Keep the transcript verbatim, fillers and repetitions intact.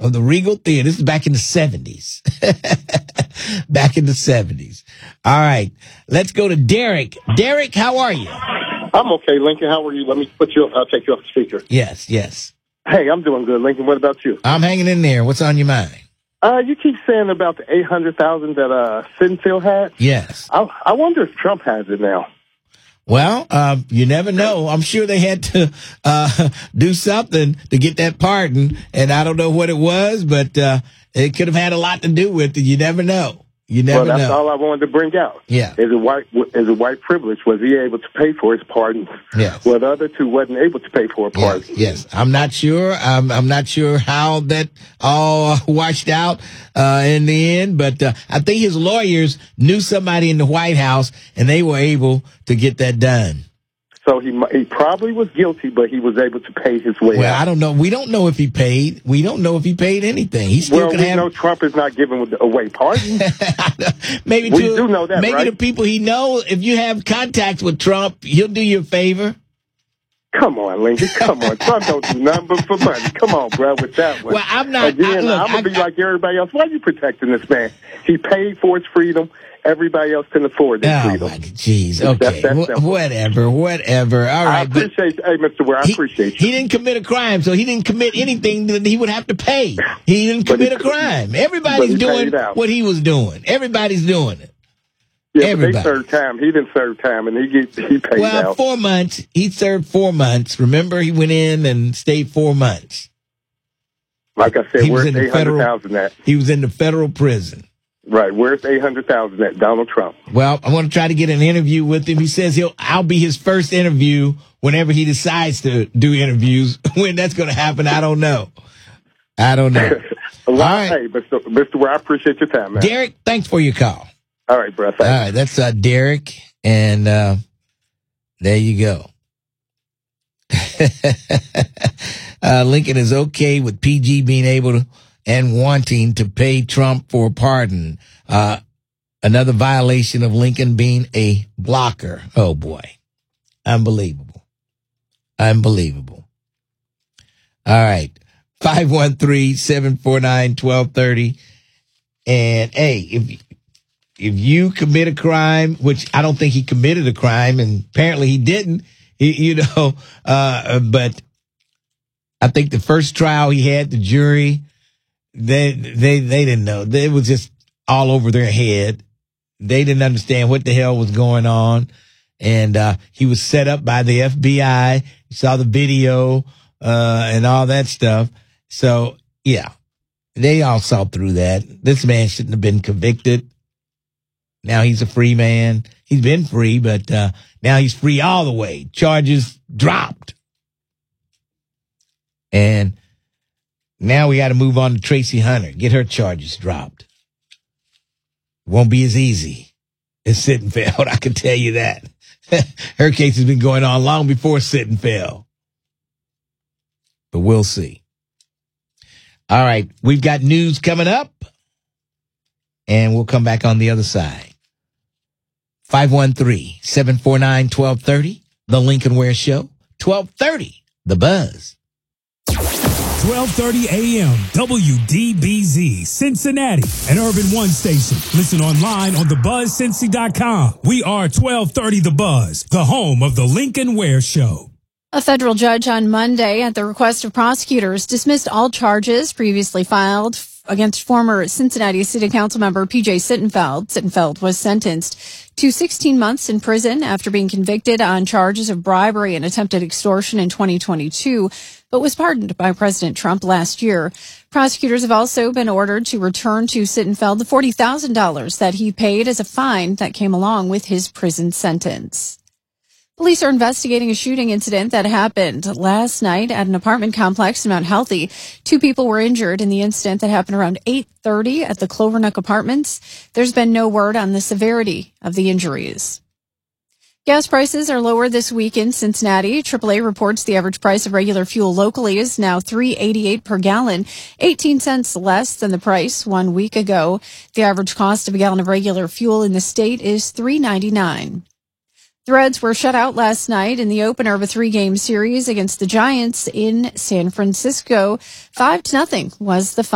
of the Regal Theater. This is back in the seventies. Back in the seventies. All right. Let's go to Derek. Derek, how are you? I'm okay, Lincoln. How are you? Let me put you. I'll take you off the speaker. Yes, yes. Hey, I'm doing good, Lincoln. What about you? I'm hanging in there. What's on your mind? Uh, you keep saying about the eight hundred thousand that uh, Sittenfeld had. Yes. I, I wonder if Trump has it now. Well, uh, you never know. I'm sure they had to uh, do something to get that pardon, and I don't know what it was, but uh, it could have had a lot to do with it. You never know. You never well, that's know. all I wanted to bring out. Yeah. Is a white is a white privilege. Was he able to pay for his pardon? Yes. Well, the other two wasn't able to pay for a pardon. Yes, yes. I'm not sure. I'm, I'm not sure how that all washed out uh, in the end, but uh, I think his lawyers knew somebody in the White House, and they were able to get that done. So he he probably was guilty, but he was able to pay his way Well, out. I don't know. We don't know if he paid. We don't know if he paid anything. He still well, could we have. know Trump is not giving away pardons. maybe we to, do know that, maybe right? the people he knows, if you have contacts with Trump, he'll do you a favor. Come on, Lincoln. Come on. Trump don't do nothing but for money. Come on, bro, with that one. Well, I'm not. Again, I, look, I'm going to I, be like everybody else. Why are you protecting this man? He paid for his freedom. Everybody else can afford his Oh, freedom. my, jeez. Okay. That's, that's Wh- whatever. Whatever. All right. I appreciate Hey, Mister Ware, I he, appreciate you. He didn't commit a crime, so he didn't commit anything that he would have to pay. He didn't commit a crime. Everybody's he doing what he was doing. Everybody's doing it. Yeah, Everybody. but they served time. He didn't serve time, and he get, he paid well, out. four months. He served four months. Remember, he went in and stayed four months. Like I said, He was where's in the eight hundred thousand federal- at? He was in the federal prison. Right, where's eight hundred thousand at? Donald Trump. Well, I want to try to get an interview with him. He says he'll. I'll be his first interview whenever he decides to do interviews. When that's going to happen, I don't know. I don't know. well, All right. Hey, Mister Mister Ware, I appreciate your time, man. Derek, thanks for your call. All right, bro. Thanks. All right, that's uh, Derek, and uh, there you go. uh, Lincoln is okay with P G being able to and wanting to pay Trump for a pardon. Uh, another violation of Lincoln being a blocker. Oh, boy. Unbelievable. Unbelievable. All right. five one three, seven four nine, one two three zero. And, hey, if if you commit a crime, which I don't think he committed a crime, and apparently he didn't, he, you know, uh, but I think the first trial he had, the jury, They they they didn't know. It was just all over their head. They didn't understand what the hell was going on. And uh he was set up by the F B I. You saw the video uh and all that stuff. So, yeah, they all saw through that. This man shouldn't have been convicted. Now he's a free man. He's been free, but uh now he's free all the way. Charges dropped. And now we got to move on to Tracy Hunter. Get her charges dropped. Won't be as easy as Sittenfeld, I can tell you that. Her case has been going on long before Sittenfeld. But we'll see. All right, we've got news coming up, and we'll come back on the other side. five one three, seven four nine, one two three zero, The Lincoln Ware Show, twelve thirty, The Buzz. twelve thirty a.m. W D B Z, Cincinnati, an Urban One station. Listen online on the buzz cincy dot com. We are twelve thirty The Buzz, the home of the Lincoln Ware Show. A federal judge on Monday, at the request of prosecutors, dismissed all charges previously filed against former Cincinnati City Council member P J Sittenfeld. Sittenfeld was sentenced to sixteen months in prison after being convicted on charges of bribery and attempted extortion in twenty twenty-two, but was pardoned by President Trump last year. Prosecutors have also been ordered to return to Sittenfeld the forty thousand dollars that he paid as a fine that came along with his prison sentence. Police are investigating a shooting incident that happened last night at an apartment complex in Mount Healthy. Two people were injured in the incident that happened around eight thirty at the Clovernook Apartments. There's been no word on the severity of the injuries. Gas prices are lower this week in Cincinnati. triple A reports the average price of regular fuel locally is now three dollars and eighty-eight cents per gallon, eighteen cents less than the price one week ago. The average cost of a gallon of regular fuel in the state is three dollars and ninety-nine cents. The Reds were shut out last night in the opener of a three-game series against the Giants in San Francisco. Five to nothing was the